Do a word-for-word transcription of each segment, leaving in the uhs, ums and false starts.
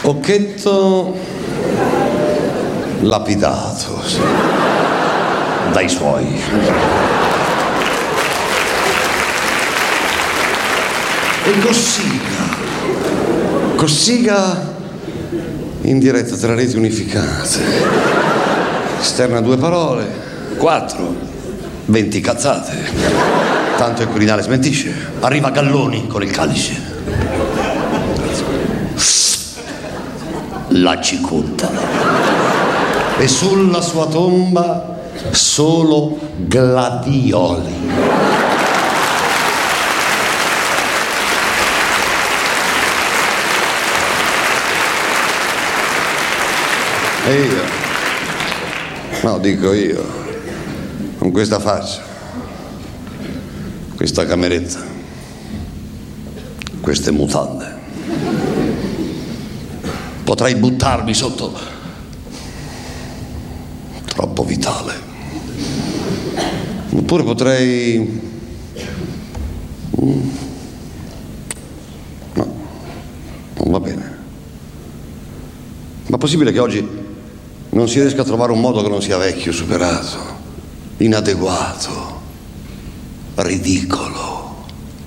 Occhetto lapidato dai suoi. E Cossiga. Cossiga in diretta tra reti unificate. Esterna due parole, quattro, venti cazzate. Tanto il Quirinale smentisce. Arriva Galloni con il calice. La cicotta. E sulla sua tomba solo gladioli. E io, no, dico io, con questa faccia, questa cameretta, queste mutande, potrei buttarmi sotto. Troppo vitale. Oppure potrei... No, non va bene. Ma è possibile che oggi non si riesca a trovare un modo che non sia vecchio, superato, inadeguato, ridicolo?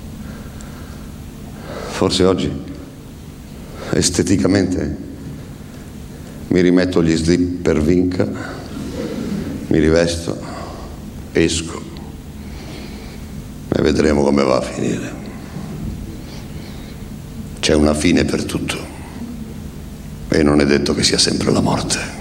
Forse oggi, esteticamente, mi rimetto gli slip per Vinca, mi rivesto, esco e vedremo come va a finire. C'è una fine per tutto e non è detto che sia sempre la morte.